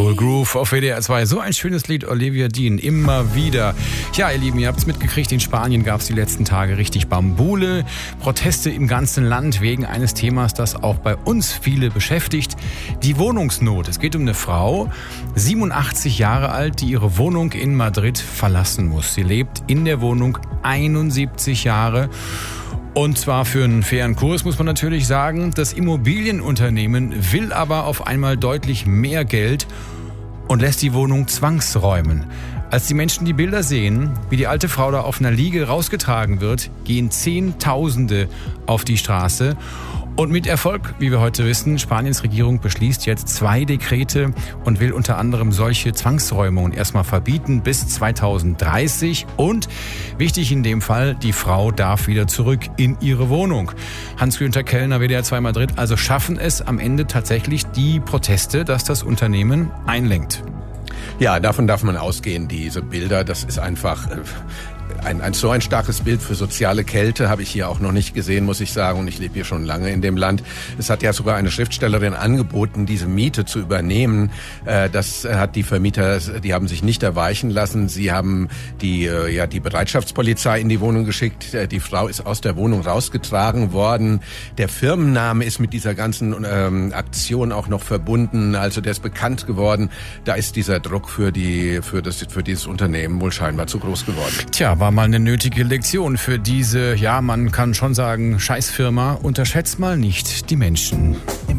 Cool Groove auf WDR 2. So ein schönes Lied, Olivia Dean, immer wieder. Ja, ihr Lieben, ihr habt es mitgekriegt, in Spanien gab es die letzten Tage richtig Bambule. Proteste im ganzen Land wegen eines Themas, das auch bei uns viele beschäftigt. Die Wohnungsnot. Es geht um eine Frau, 87 Jahre alt, die ihre Wohnung in Madrid verlassen muss. Sie lebt in der Wohnung 71 Jahre. Und zwar für einen fairen Kurs, muss man natürlich sagen. Das Immobilienunternehmen will aber auf einmal deutlich mehr Geld und lässt die Wohnung zwangsräumen. Als die Menschen die Bilder sehen, wie die alte Frau da auf einer Liege rausgetragen wird, gehen Zehntausende auf die Straße. Und mit Erfolg, wie wir heute wissen, Spaniens Regierung beschließt jetzt 2 Dekrete und will unter anderem solche Zwangsräumungen erstmal verbieten bis 2030. Und wichtig in dem Fall, die Frau darf wieder zurück in ihre Wohnung. Hans-Günther Kellner, WDR 2 Madrid, also schaffen es am Ende tatsächlich die Proteste, dass das Unternehmen einlenkt. Ja, davon darf man ausgehen, diese Bilder, das ist einfach so ein starkes Bild für soziale Kälte habe ich hier auch noch nicht gesehen, muss ich sagen. Und ich lebe hier schon lange in dem Land. Es hat ja sogar eine Schriftstellerin angeboten, diese Miete zu übernehmen. Das hat die Vermieter, die haben sich nicht erweichen lassen. Sie haben die Bereitschaftspolizei in die Wohnung geschickt. Die Frau ist aus der Wohnung rausgetragen worden. Der Firmenname ist mit dieser ganzen Aktion auch noch verbunden. Also der ist bekannt geworden. Da ist dieser Druck für dieses Unternehmen wohl scheinbar zu groß geworden. Tja, war mal eine nötige Lektion für diese, ja, man kann schon sagen, Scheißfirma. Unterschätzt mal nicht die Menschen.